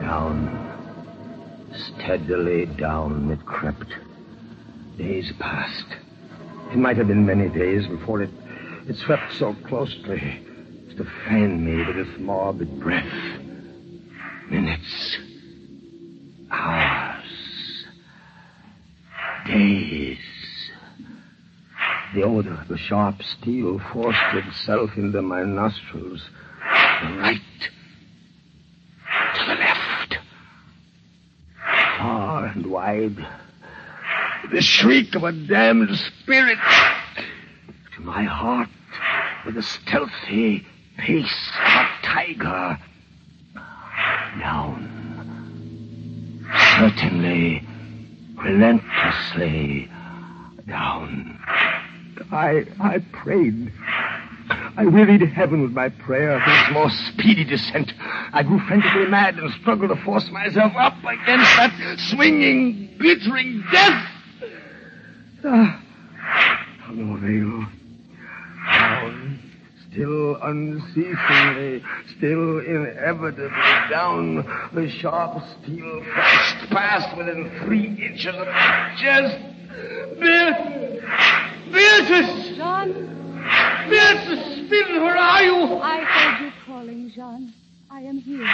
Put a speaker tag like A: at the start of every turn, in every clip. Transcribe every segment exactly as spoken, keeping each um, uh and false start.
A: Down. Steadily down it crept. Days passed. It might have been many days before it, it swept so closely as to fan me with its morbid breath. Minutes. Hours. Days. The odor of the sharp steel forced itself into my nostrils. To the right. To the left. Far and wide. The shriek of a damned spirit. To my heart, with the stealthy pace of a tiger. Down. Certainly, relentlessly down. I I prayed. I wearied heaven with my prayer for its more speedy descent. I grew frantically mad and struggled to force myself up against that swinging, glittering death. Ah, no avail. Down, still unceasingly, still inevitably down, the sharp steel flashed past within three inches of my chest. Beatrice! Beatrice!
B: Jean?
A: Beatrice, Beatrice, where are you?
B: I heard you calling, Jean. I am here.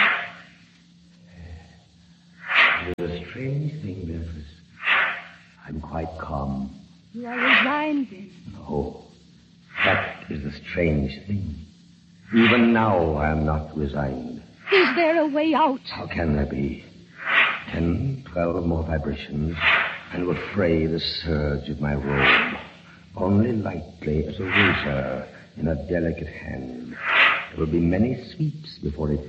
A: It is a strange thing, Beatrice. I'm quite calm.
B: You are resigned, then?
A: No. That is the strange thing. Even now, I am not resigned.
B: Is there a way out?
A: How can there be? Ten, twelve more vibrations, and will fray the surge of my robe. Only lightly as a razor in a delicate hand. There will be many sweeps before it